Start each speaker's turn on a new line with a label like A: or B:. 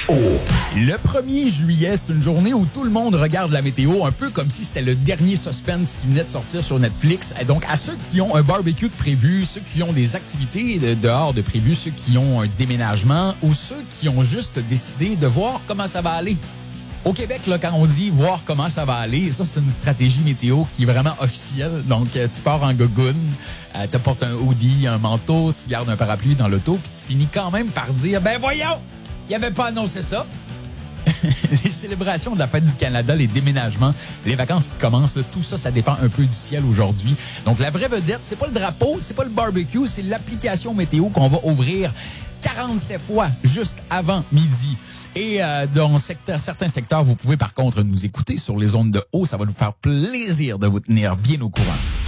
A: Le 1er juillet, c'est une journée où tout le monde regarde la météo, un peu comme si c'était le dernier suspense qui venait de sortir sur Netflix. Et donc, à ceux qui ont un barbecue de prévu, ceux qui ont des activités dehors de prévu, ceux qui ont un déménagement ou ceux qui ont juste décidé de voir comment ça va aller. Au Québec, là, quand on dit voir comment ça va aller, ça, c'est une stratégie météo qui est vraiment officielle. Donc, tu pars en gogoune, t'apportes un hoodie, un manteau, tu gardes un parapluie dans l'auto, puis tu finis quand même par dire, ben voyons, il avait pas annoncé ça. Les célébrations de la fête du Canada, les déménagements, les vacances qui commencent, là, tout ça, ça dépend un peu du ciel aujourd'hui. Donc, la vraie vedette, c'est pas le drapeau, c'est pas le barbecue, c'est l'application météo qu'on va ouvrir 47 fois juste avant midi. Et dans certains secteurs, vous pouvez par contre nous écouter sur les ondes de haut. Ça va nous faire plaisir de vous tenir bien au courant.